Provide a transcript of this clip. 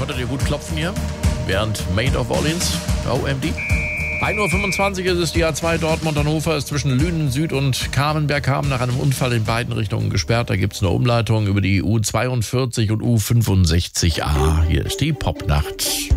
Konntet ihr gut klopfen hier? Während Maid of Orleans, OMD. 1:25 Uhr ist es, die A2 Dortmund-Hannover ist zwischen Lünen Süd und Kamenberg-Hamm nach einem Unfall in beiden Richtungen gesperrt. Da gibt es eine Umleitung über die U42 und U65A. Hier ist die Popnacht.